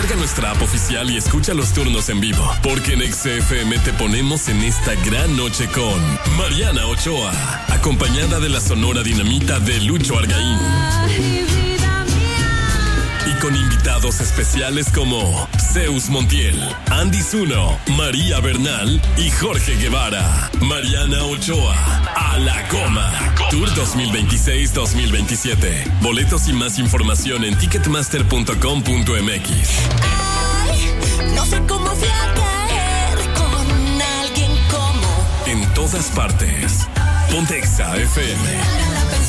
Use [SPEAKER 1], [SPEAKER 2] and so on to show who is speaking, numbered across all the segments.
[SPEAKER 1] Descarga nuestra app oficial y escucha los turnos en vivo, porque en XFM te ponemos en esta gran noche con Mariana Ochoa, acompañada de la Sonora Dinamita de Lucho Argaín. Y con invitados especiales como Zeus Montiel, Andy Zuno, María Bernal y Jorge Guevara. Mariana Ochoa, a la goma. Tour 2026-2027. Boletos y más información en ticketmaster.com.mx.
[SPEAKER 2] Ay, no sé cómo fui a caer con alguien como.
[SPEAKER 1] En todas partes. Ponte Exa FM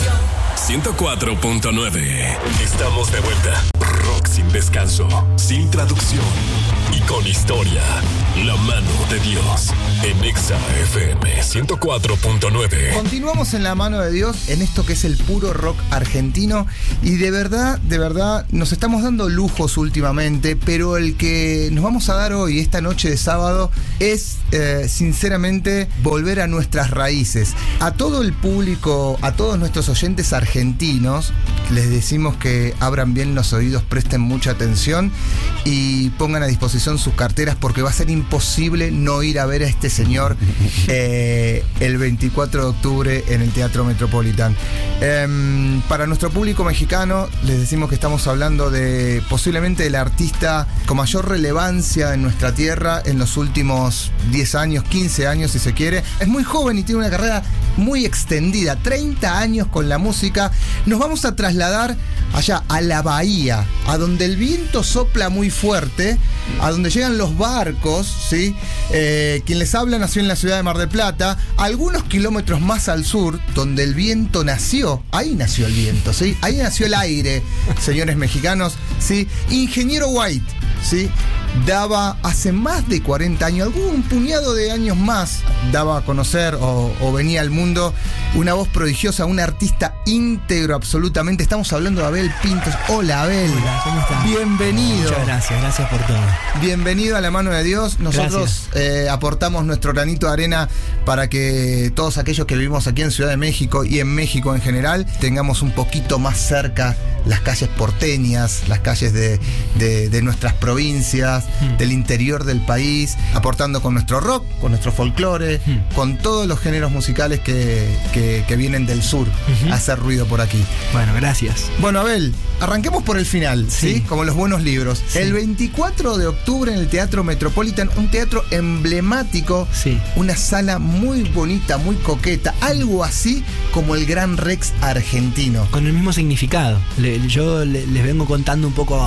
[SPEAKER 1] 104.9. Estamos de vuelta. Rock sin descanso, sin traducción y con historia. La mano de Dios en Exa FM 104.9.
[SPEAKER 3] Continuamos en la mano de Dios en esto que es el puro rock argentino, y de verdad, nos estamos dando lujos últimamente, pero el que nos vamos a dar hoy, esta noche de sábado, es sinceramente volver a nuestras raíces. A todo el público, a todos nuestros oyentes argentinos, les decimos que abran bien los oídos, presten mucha atención y pongan a disposición sus carteras, porque va a ser imposible no ir a ver a este señor el 24 de octubre en el Teatro Metropolitan. Para nuestro público mexicano, les decimos que estamos hablando de posiblemente el artista con mayor relevancia en nuestra tierra en los últimos 10 años, 15 años si se quiere. Es muy joven y tiene una carrera muy extendida, 30 años con la música. Nos vamos a trasladar allá a la bahía, a donde el viento sopla muy fuerte, a donde llegan los barcos, ¿sí? Quien les habla nació en la ciudad de Mar del Plata, algunos kilómetros más al sur, donde el viento nació. Ahí nació el viento, ¿sí? Ahí nació el aire, señores mexicanos, ¿sí? Ingeniero White, ¿sí? Daba hace más de 40 años, algún puñado de años más, daba a conocer o venía al mundo una voz prodigiosa, un artista íntegro absolutamente. Estamos hablando de Abel Pintos. Hola, Abel.
[SPEAKER 4] Hola, ¿cómo estás?
[SPEAKER 3] Bienvenido.
[SPEAKER 4] Muchas gracias por todo.
[SPEAKER 3] Bienvenido a la mano de Dios. Nosotros aportamos nuestro granito de arena para que todos aquellos que vivimos aquí en Ciudad de México y en México en general tengamos un poquito más cerca las calles porteñas, las calles de nuestras provincias, del interior del país, aportando con nuestro rock, con nuestro folclore, con todos los géneros musicales que vienen del sur a hacer ruido por aquí.
[SPEAKER 4] Bueno, gracias.
[SPEAKER 3] Bueno, Abel, arranquemos por el final, ¿sí? Como los buenos libros.
[SPEAKER 4] Sí.
[SPEAKER 3] El 24 de octubre en el Teatro Metropolitan, un teatro emblemático,
[SPEAKER 4] sí,
[SPEAKER 3] una sala muy bonita, muy coqueta, algo así como el Gran Rex argentino.
[SPEAKER 4] Con el mismo significado. Yo les vengo contando un poco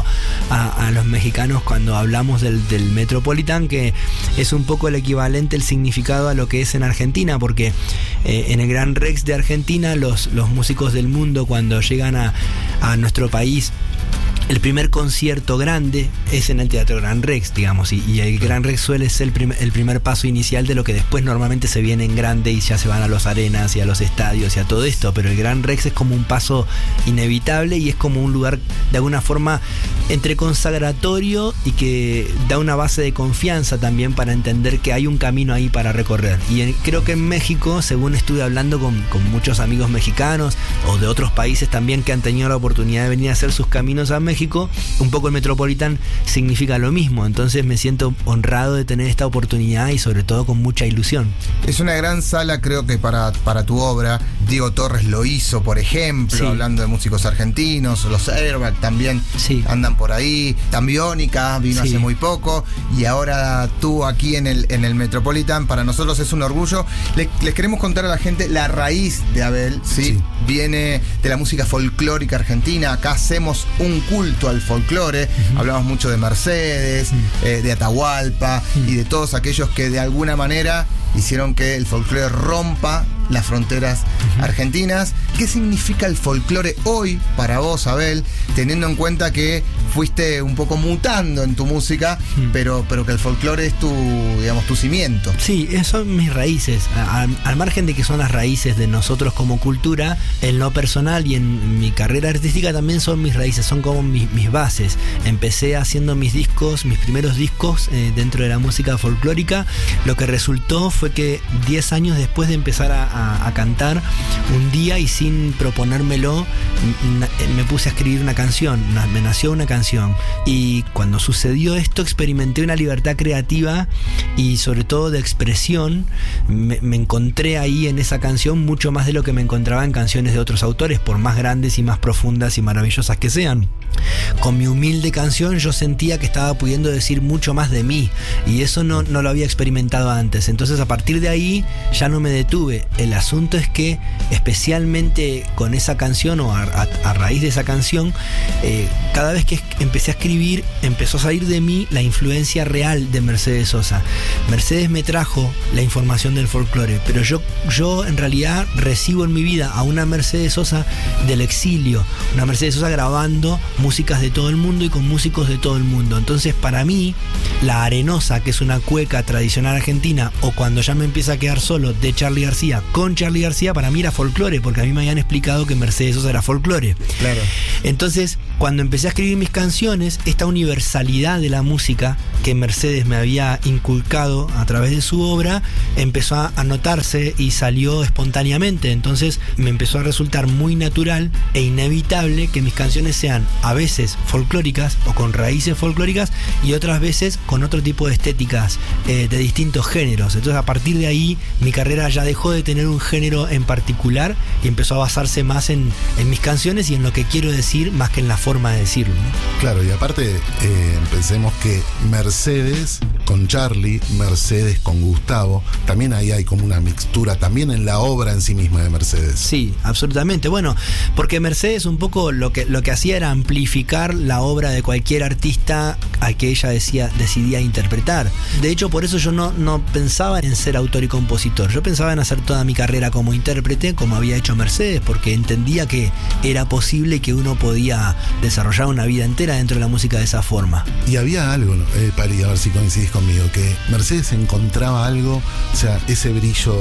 [SPEAKER 4] a los mexicanos cuando hablamos del Metropolitan, que es un poco el equivalente, el significado a lo que es en Argentina, porque en el Gran Rex de Argentina los músicos del mundo, cuando llegan a nuestro país, el primer concierto grande es en el Teatro Gran Rex, digamos, y el Gran Rex suele ser el primer paso inicial de lo que después normalmente se viene en grande y ya se van a los arenas y a los estadios y a todo esto, pero el Gran Rex es como un paso inevitable y es como un lugar de alguna forma entre consagratorio y que da una base de confianza también para entender que hay un camino ahí para recorrer. Y creo que en México, según estuve hablando con muchos amigos mexicanos o de otros países también que han tenido la oportunidad de venir a hacer sus caminos a México, un poco el Metropolitan significa lo mismo. Entonces me siento honrado de tener esta oportunidad y sobre todo con mucha ilusión.
[SPEAKER 3] Es una gran sala, creo que para tu obra. Diego Torres lo hizo, por ejemplo, sí, hablando de músicos argentinos. Los Airbag también andan por ahí. Tambiónica vino hace muy poco, y ahora tú aquí en el Metropolitan. Para nosotros es un orgullo. Les queremos contar a la gente la raíz de Abel, ¿sí? Viene de la música folclórica argentina. Acá hacemos un culto al folclore. Hablamos mucho de Mercedes, de Atahualpa y de todos aquellos que de alguna manera hicieron que el folclore rompa las fronteras argentinas. ¿Qué significa el folclore hoy para vos, Abel, teniendo en cuenta que fuiste un poco mutando en tu música, pero que el folclore es tu cimiento?
[SPEAKER 4] Sí, son mis raíces. Al margen de que son las raíces de nosotros como cultura, en lo personal y en mi carrera artística también son mis raíces, son como mis bases. Empecé haciendo mis primeros discos dentro de la música folclórica. Lo que resultó fue que 10 años después de empezar a cantar, un día y sin proponérmelo, me puse a escribir una canción. Me nació una canción canción. Y cuando sucedió esto, experimenté una libertad creativa y sobre todo de expresión. Me encontré ahí en esa canción mucho más de lo que me encontraba en canciones de otros autores, por más grandes y más profundas y maravillosas que sean. Con mi humilde canción yo sentía que estaba pudiendo decir mucho más de mí, y eso no lo había experimentado antes. Entonces a partir de ahí ya no me detuve. El asunto es que especialmente con esa canción, o a raíz de esa canción, cada vez que empecé a escribir, empezó a salir de mí la influencia real de Mercedes Sosa. Mercedes me trajo la información del folclore, pero yo en realidad recibo en mi vida a una Mercedes Sosa del exilio, una Mercedes Sosa grabando músicas de todo el mundo y con músicos de todo el mundo. Entonces para mí La Arenosa, que es una cueca tradicional argentina, o Cuando ya me empieza a quedar solo, de Charly García, con Charly García, para mí era folclore, porque a mí me habían explicado que Mercedes Sosa era folclore. Claro. Entonces cuando empecé a escribir mis canciones, esta universalidad de la música que Mercedes me había inculcado a través de su obra empezó a notarse y salió espontáneamente. Entonces me empezó a resultar muy natural e inevitable que mis canciones sean a veces folclóricas o con raíces folclóricas, y otras veces con otro tipo de estéticas de distintos géneros. Entonces a partir de ahí mi carrera ya dejó de tener un género en particular y empezó a basarse más en mis canciones y en lo que quiero decir, más que en la forma de decirlo, ¿no?
[SPEAKER 5] Claro, y aparte pensemos que Mercedes con Charly, Mercedes con Gustavo, también ahí hay como una mixtura también en la obra en sí misma de Mercedes.
[SPEAKER 4] Sí, absolutamente. Bueno, porque Mercedes un poco lo que hacía era amplificar la obra de cualquier artista a que ella decidía interpretar. De hecho, por eso yo no pensaba en ser autor y compositor. Yo pensaba en hacer toda mi carrera como intérprete, como había hecho Mercedes, porque entendía que era posible que uno podía desarrollar una vida entera dentro de la música de esa forma.
[SPEAKER 5] Y había algo, ¿no? Pali, a ver si coincidís conmigo, que Mercedes encontraba algo, o sea, ese brillo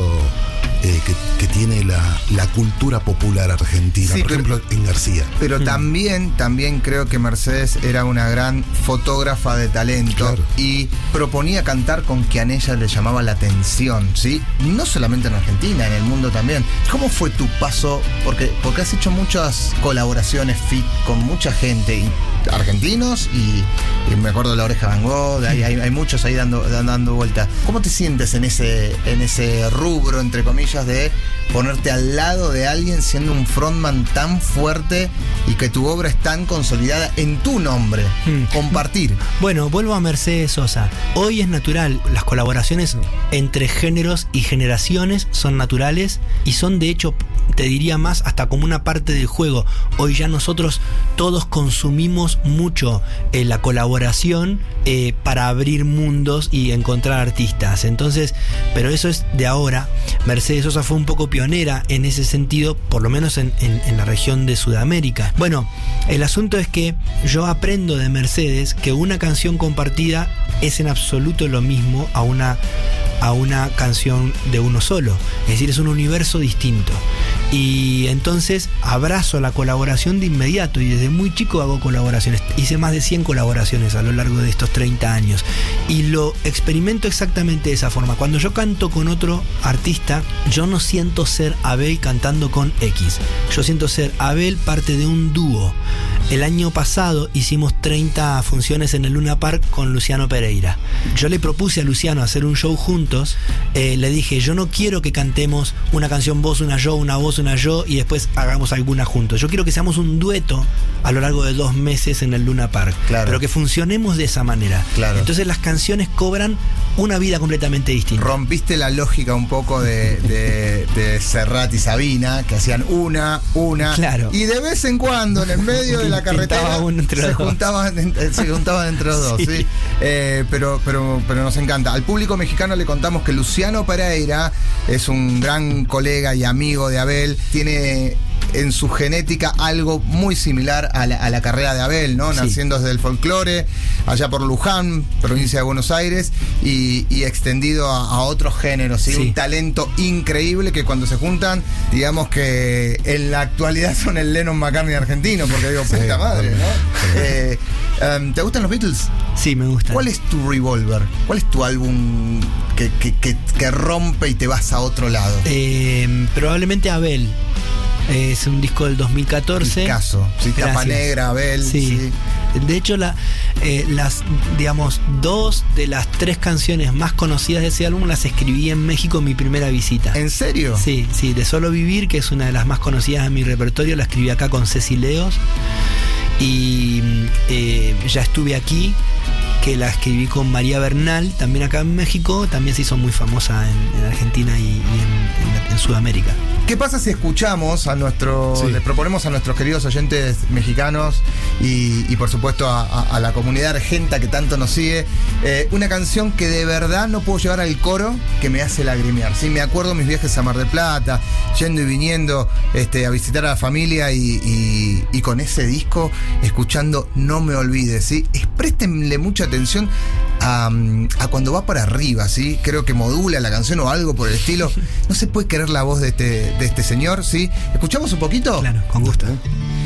[SPEAKER 5] que tiene la cultura popular argentina, sí, por ejemplo en García.
[SPEAKER 3] Pero también creo que Mercedes era una gran fotógrafa de talento, claro, y proponía cantar con quien a ella le llamaba la atención, ¿sí? No solamente en Argentina, en el mundo también. ¿Cómo fue tu paso? Porque has hecho muchas colaboraciones fit con mucha gente, y argentinos, y me acuerdo de La Oreja Van Gogh, hay muchos ahí dando vuelta. ¿Cómo te sientes en ese rubro, entre comillas, de ponerte al lado de alguien siendo un frontman tan fuerte y que tu obra es tan consolidada en tu nombre? Compartir.
[SPEAKER 4] Bueno, vuelvo a Mercedes Sosa. Hoy es natural, las colaboraciones entre géneros y generaciones son naturales y son, de hecho, te diría más, hasta como una parte del juego. Hoy ya nosotros todos consumimos mucho la colaboración para abrir mundos y encontrar artistas. Entonces, pero eso es de ahora. Mercedes Sosa fue un poco pionera en ese sentido, por lo menos en la región de Sudamérica. Bueno, el asunto es que yo aprendo de Mercedes que una canción compartida es en absoluto lo mismo a una canción de uno solo. Es decir, es un universo distinto. Y entonces abrazo la colaboración de inmediato, y desde muy chico hago colaboraciones. Hice más de 100 colaboraciones a lo largo de estos 30 años y lo experimento exactamente de esa forma. Cuando yo canto con otro artista, yo no siento ser Abel cantando con X. Yo siento ser Abel parte de un dúo. El año pasado hicimos 30 funciones en el Luna Park con Luciano Pereira. Yo le propuse a Luciano hacer un show juntos. Le dije, yo no quiero que cantemos una canción vos, una yo, una vos, una yo, y después hagamos alguna juntos. Yo quiero que seamos un dueto a lo largo de 2 meses en el Luna Park, claro, pero que funcionemos de esa manera. Claro. Entonces las canciones cobran una vida completamente distinta.
[SPEAKER 3] Rompiste la lógica un poco de Serrat y Sabina, que hacían una, claro, y de vez en cuando en el medio de la carretera se juntaban entre los dos, ¿sí? Pero nos encanta. Al público mexicano le contamos que Luciano Pereira es un gran colega y amigo de Abel. Tiene en su genética algo muy similar a la carrera de Abel, ¿no? Sí. Naciendo desde el folclore, allá por Luján, provincia de Buenos Aires, y extendido a otros géneros, ¿sí? Sí. Un talento increíble que cuando se juntan, digamos que en la actualidad son el Lennon McCartney argentino, porque digo, sí, puta madre, ¿no? ¿Te gustan los Beatles?
[SPEAKER 4] Sí, me gustan.
[SPEAKER 3] ¿Cuál es tu Revolver? ¿Cuál es tu álbum que rompe y te vas a otro lado?
[SPEAKER 4] Probablemente Abel. Es un disco del 2014.
[SPEAKER 3] Caso, sí, tapa negra, Abel.
[SPEAKER 4] Sí. De hecho, las, digamos, 2 de las 3 canciones más conocidas de ese álbum las escribí en México en mi primera visita.
[SPEAKER 3] ¿En serio?
[SPEAKER 4] Sí, de Solo Vivir, que es una de las más conocidas de mi repertorio, la escribí acá con Ceci Leos. Y Ya estuve aquí, que la escribí con María Bernal, también acá en México, también se hizo muy famosa en Argentina y en Sudamérica.
[SPEAKER 3] ¿Qué pasa si escuchamos a les proponemos a nuestros queridos oyentes mexicanos y por supuesto a la comunidad argenta que tanto nos sigue, una canción que de verdad no puedo llevar al coro, que me hace lagrimear, ¿sí? Me acuerdo mis viajes a Mar del Plata, yendo y viniendo a visitar a la familia y con ese disco, escuchando No me olvides, ¿sí? Préstenle mucha atención a cuando va para arriba, ¿sí? Creo que modula la canción o algo por el estilo. No se puede creer la voz de este señor, ¿sí? ¿Escuchamos un poquito?
[SPEAKER 4] Claro, con gusto.